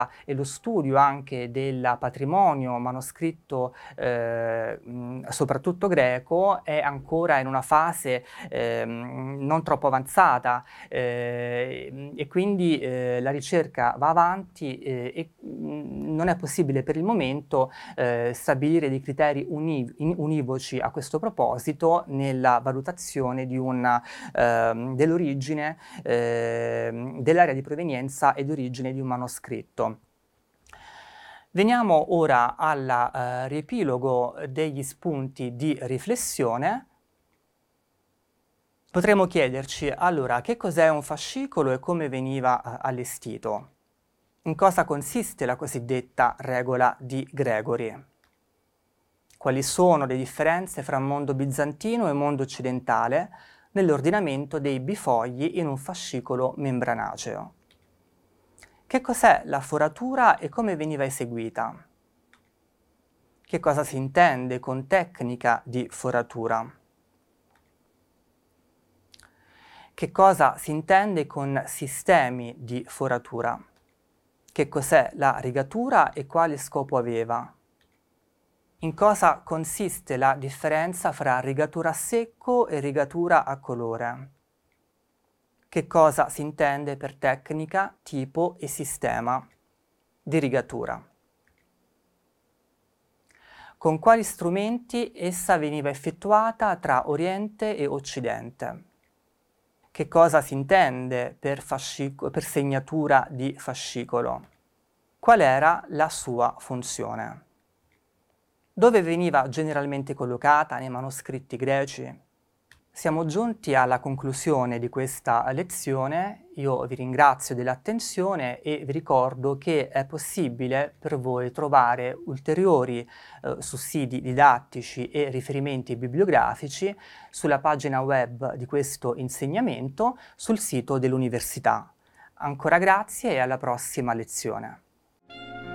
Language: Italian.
e lo studio anche del patrimonio manoscritto, soprattutto greco, è ancora in una fase non troppo avanzata, e quindi la ricerca va avanti, e non è possibile per il momento stabilire dei criteri univoci a questo proposito nella valutazione di dell'origine, dell'area di provenienza e di origine di un manoscritto. Veniamo ora al riepilogo degli spunti di riflessione. Potremmo chiederci allora che cos'è un fascicolo e come veniva allestito. In cosa consiste la cosiddetta regola di Gregory? Quali sono le differenze fra mondo bizantino e mondo occidentale nell'ordinamento dei bifogli in un fascicolo membranaceo? Che cos'è la foratura e come veniva eseguita? Che cosa si intende con tecnica di foratura? Che cosa si intende con sistemi di foratura? Che cos'è la rigatura e quale scopo aveva? In cosa consiste la differenza fra rigatura a secco e rigatura a colore? Che cosa si intende per tecnica, tipo e sistema di rigatura? Con quali strumenti essa veniva effettuata tra Oriente e Occidente? Che cosa si intende per segnatura di fascicolo? Qual era la sua funzione? Dove veniva generalmente collocata nei manoscritti greci? Siamo giunti alla conclusione di questa lezione. Io vi ringrazio dell'attenzione e vi ricordo che è possibile per voi trovare ulteriori sussidi didattici e riferimenti bibliografici sulla pagina web di questo insegnamento sul sito dell'università. Ancora grazie e alla prossima lezione.